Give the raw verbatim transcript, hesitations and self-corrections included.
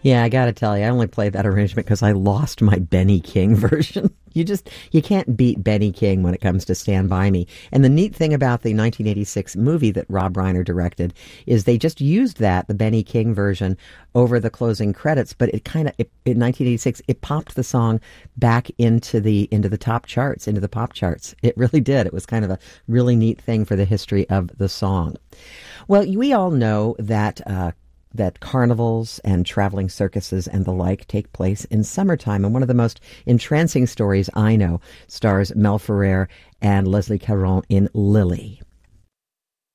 Yeah, I got to tell you, I only played that arrangement because I lost my Benny King version. You just, you can't beat Benny King when it comes to Stand By Me. And the neat thing about the nineteen eighty-six movie that Rob Reiner directed is they just used that, the Benny King version, over the closing credits. But it kind of, in nineteen eighty-six, it popped the song back into the into the top charts, into the pop charts. It really did. It was kind of a really neat thing for the history of the song. Well, we all know that uh, that carnivals and traveling circuses and the like take place in summertime. And one of the most entrancing stories I know stars Mel Ferrer and Leslie Caron in Lily.